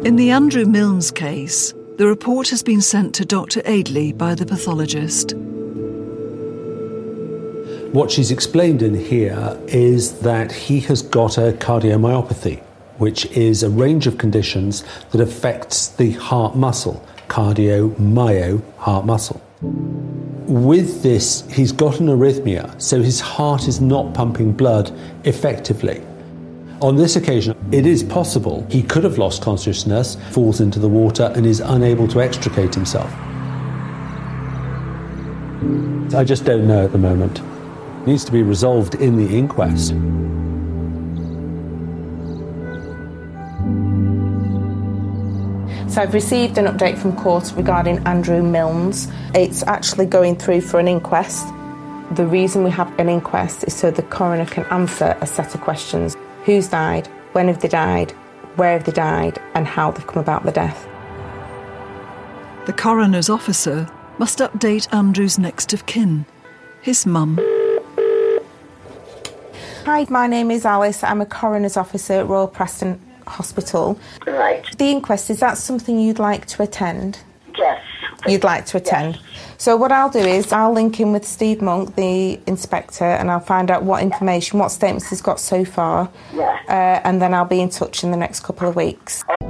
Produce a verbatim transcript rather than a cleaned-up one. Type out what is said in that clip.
In the Andrew Milnes case, the report has been sent to Doctor Aidley by the pathologist. What she's explained in here is that he has got a cardiomyopathy, which is a range of conditions that affects the heart muscle, cardiomyo, heart muscle. With this, he's got an arrhythmia, so his heart is not pumping blood effectively. On this occasion, it is possible he could have lost consciousness, falls into the water and is unable to extricate himself. I just don't know at the moment. It needs to be resolved in the inquest. So I've received an update from court regarding Andrew Milnes. It's actually going through for an inquest. The reason we have an inquest is so the coroner can answer a set of questions. Who's died, when have they died, where have they died, and how they've come about the death. The coroner's officer must update Andrew's next of kin, his mum. Hi, my name is Alice. I'm a coroner's officer at Royal Preston Hospital. Right. The inquest, is that something you'd like to attend? Yes. You'd like to attend? Yes. So what I'll do is I'll link in with Steve Monk, the inspector, and I'll find out what information, what statements he's got so far. Yeah. Uh, and then I'll be in touch in the next couple of weeks.